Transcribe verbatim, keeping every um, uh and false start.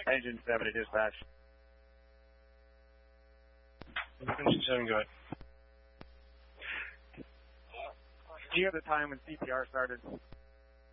Engine seven to dispatch. Engine seven, go ahead. Do you have the time when C P R started?